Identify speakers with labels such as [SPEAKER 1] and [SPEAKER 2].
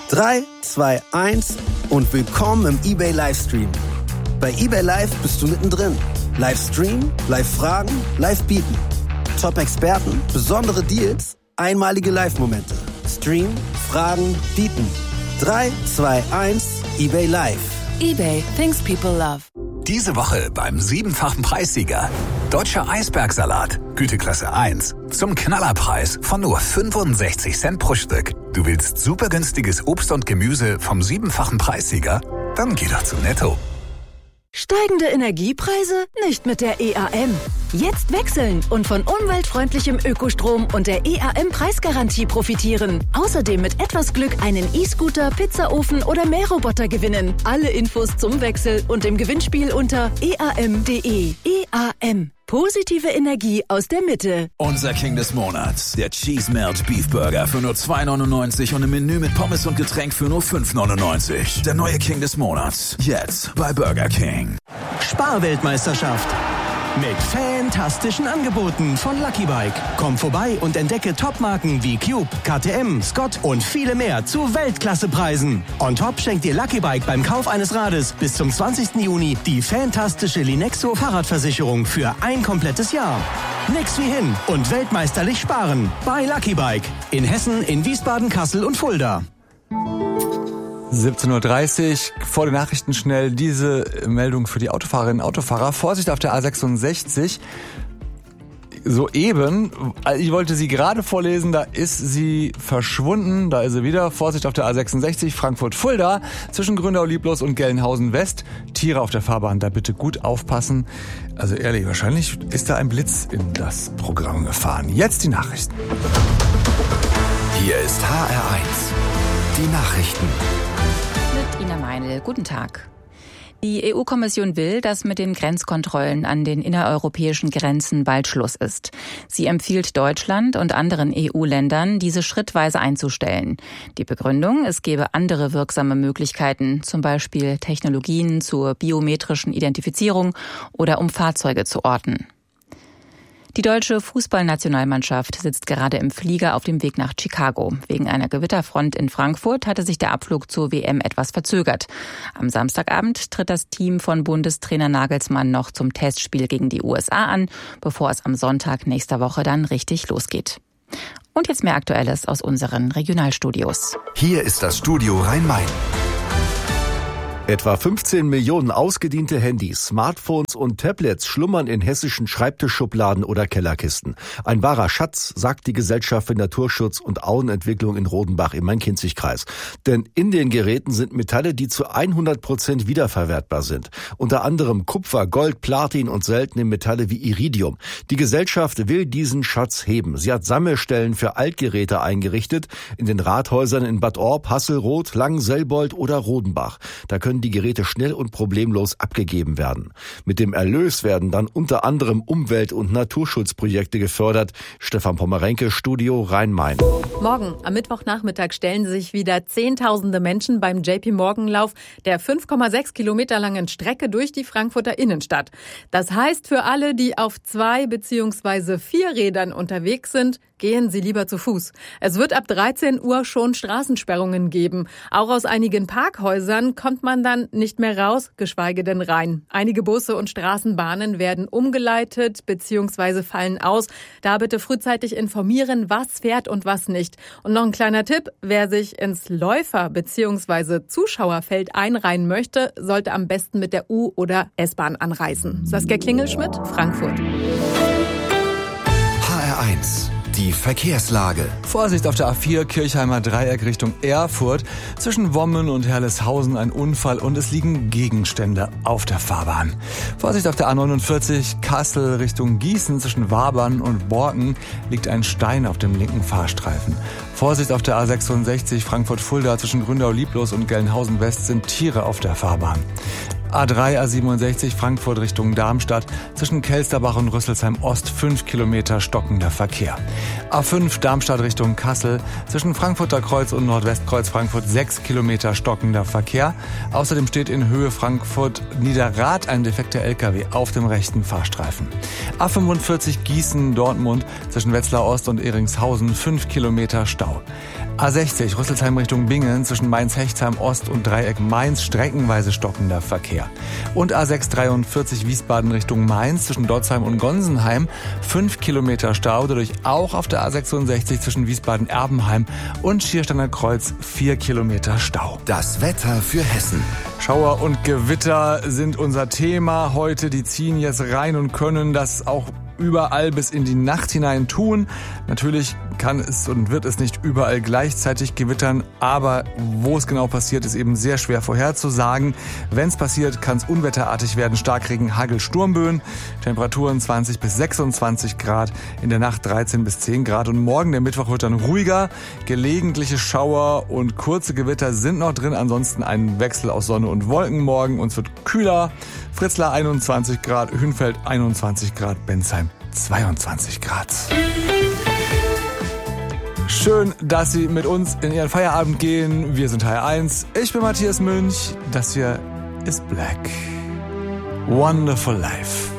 [SPEAKER 1] 3, 2, 1 und willkommen im eBay Livestream. Bei eBay Live bist du mittendrin. Livestream, Live-Fragen, Live-Bieten. Top-Experten, besondere Deals, einmalige Live-Momente. Stream, Fragen, Bieten. 3, 2, 1, eBay Live.
[SPEAKER 2] eBay, things people love.
[SPEAKER 3] Diese Woche beim 7-fachen Preissieger. Deutscher Eisbergsalat, Güteklasse 1. Zum Knallerpreis von nur 65 Cent pro Stück. Du willst super günstiges Obst und Gemüse vom 7-fachen Preissieger? Dann geh doch zu Netto.
[SPEAKER 2] Steigende Energiepreise? Nicht mit der EAM. Jetzt wechseln und von umweltfreundlichem Ökostrom und der EAM-Preisgarantie profitieren. Außerdem mit etwas Glück einen E-Scooter, Pizzaofen oder Mähroboter gewinnen. Alle Infos zum Wechsel und im Gewinnspiel unter eam.de. EAM. Positive Energie aus der Mitte.
[SPEAKER 4] Unser King des Monats. Der Cheese Melt Beef Burger für nur 2,99 und im Menü mit Pommes und Getränk für nur 5,99. Der neue King des Monats. Jetzt bei Burger King.
[SPEAKER 5] Sparweltmeisterschaft. Mit fantastischen Angeboten von Lucky Bike. Komm vorbei und entdecke Topmarken wie Cube, KTM, Scott und viele mehr zu Weltklassepreisen. On top schenkt dir Lucky Bike beim Kauf eines Rades bis zum 20. Juni die fantastische Linexo Fahrradversicherung für ein komplettes Jahr. Nix wie hin und weltmeisterlich sparen bei Lucky Bike. In Hessen, in Wiesbaden, Kassel und Fulda.
[SPEAKER 6] 17.30 Uhr, vor den Nachrichten schnell diese Meldung für die Autofahrerinnen und Autofahrer. Vorsicht auf der A66. Soeben, ich wollte sie gerade vorlesen, da ist sie verschwunden, da ist sie wieder. Vorsicht auf der A66, Frankfurt-Fulda, zwischen Grünau-Lieblos und Gelnhausen-West. Tiere auf der Fahrbahn, da bitte gut aufpassen. Also ehrlich, wahrscheinlich ist da ein Blitz in das Programm gefahren. Jetzt die Nachrichten.
[SPEAKER 3] Hier ist HR1. Die Nachrichten.
[SPEAKER 7] Mit Ina Meinl. Guten Tag. Die EU-Kommission will, dass mit den Grenzkontrollen an den innereuropäischen Grenzen bald Schluss ist. Sie empfiehlt Deutschland und anderen EU-Ländern, diese schrittweise einzustellen. Die Begründung, es gebe andere wirksame Möglichkeiten, zum Beispiel Technologien zur biometrischen Identifizierung oder um Fahrzeuge zu orten. Die deutsche Fußballnationalmannschaft sitzt gerade im Flieger auf dem Weg nach Chicago. Wegen einer Gewitterfront in Frankfurt hatte sich der Abflug zur WM etwas verzögert. Am Samstagabend tritt das Team von Bundestrainer Nagelsmann noch zum Testspiel gegen die USA an, bevor es am Sonntag nächster Woche dann richtig losgeht. Und jetzt mehr Aktuelles aus unseren Regionalstudios.
[SPEAKER 3] Hier ist das Studio Rhein-Main.
[SPEAKER 8] Etwa 15 Millionen ausgediente Handys, Smartphones und Tablets schlummern in hessischen Schreibtischschubladen oder Kellerkisten. Ein wahrer Schatz, sagt die Gesellschaft für Naturschutz und Auenentwicklung in Rodenbach im Main-Kinzig-Kreis. Denn in den Geräten sind Metalle, die zu 100% wiederverwertbar sind. Unter anderem Kupfer, Gold, Platin und seltene Metalle wie Iridium. Die Gesellschaft will diesen Schatz heben. Sie hat Sammelstellen für Altgeräte eingerichtet in den Rathäusern in Bad Orb, Hasselroth, Langen-Selbold oder Rodenbach. Da können die Geräte schnell und problemlos abgegeben werden. Mit dem Erlös werden dann unter anderem Umwelt- und Naturschutzprojekte gefördert. Stefan Pommerenke, Studio Rhein-Main.
[SPEAKER 9] Morgen, am Mittwochnachmittag, stellen sich wieder Zehntausende Menschen beim JP-Morgan-Lauf der 5,6 Kilometer langen Strecke durch die Frankfurter Innenstadt. Das heißt für alle, die auf 2 bzw. 4 Rädern unterwegs sind, gehen Sie lieber zu Fuß. Es wird ab 13 Uhr schon Straßensperrungen geben. Auch aus einigen Parkhäusern kommt man dann nicht mehr raus, geschweige denn rein. Einige Busse und Straßenbahnen werden umgeleitet bzw. fallen aus. Da bitte frühzeitig informieren, was fährt und was nicht. Und noch ein kleiner Tipp, wer sich ins Läufer- bzw. Zuschauerfeld einreihen möchte, sollte am besten mit der U- oder S-Bahn anreisen. Saskia Klingelschmidt, Frankfurt.
[SPEAKER 3] HR1. Die Verkehrslage.
[SPEAKER 6] Vorsicht auf der A4 Kirchheimer Dreieck Richtung Erfurt. Zwischen Wommen und Herleshausen ein Unfall und es liegen Gegenstände auf der Fahrbahn. Vorsicht auf der A49 Kassel Richtung Gießen. Zwischen Wabern und Borken liegt ein Stein auf dem linken Fahrstreifen. Vorsicht auf der A66 Frankfurt-Fulda. Zwischen Grünau-Lieblos und Gelnhausen-West sind Tiere auf der Fahrbahn. A3, A67 Frankfurt Richtung Darmstadt, zwischen Kelsterbach und Rüsselsheim Ost 5 Kilometer stockender Verkehr. A5 Darmstadt Richtung Kassel, zwischen Frankfurter Kreuz und Nordwestkreuz Frankfurt 6 Kilometer stockender Verkehr. Außerdem steht in Höhe Frankfurt Niederrad ein defekter LKW auf dem rechten Fahrstreifen. A45 Gießen Dortmund, zwischen Wetzlar Ost und Ehringshausen 5 Kilometer Stau. A60 Rüsselsheim Richtung Bingen, zwischen Mainz-Hechtsheim Ost und Dreieck Mainz streckenweise stockender Verkehr. Und A643 Wiesbaden Richtung Mainz, zwischen Dotzheim und Gonsenheim 5 Kilometer Stau, dadurch auch auf der A66 zwischen Wiesbaden-Erbenheim und Schiersteiner Kreuz 4 Kilometer Stau.
[SPEAKER 3] Das Wetter für Hessen.
[SPEAKER 6] Schauer und Gewitter sind unser Thema heute. Die ziehen jetzt rein und können das auch überall bis in die Nacht hinein tun. Natürlich kann es und wird es nicht überall gleichzeitig gewittern, aber wo es genau passiert, ist eben sehr schwer vorherzusagen. Wenn es passiert, kann es unwetterartig werden. Starkregen, Hagel, Sturmböen. Temperaturen 20 bis 26 Grad, in der Nacht 13 bis 10 Grad. Und morgen, der Mittwoch, wird dann ruhiger. Gelegentliche Schauer und kurze Gewitter sind noch drin. Ansonsten ein Wechsel aus Sonne und Wolken morgen. Und es wird kühler. Fritzlar 21 Grad, Hünfeld 21 Grad, Bensheim 22 Grad. Schön, dass Sie mit uns in Ihren Feierabend gehen. Wir sind HR1. Ich bin Matthias Münch. Das hier ist Black. Wonderful Life.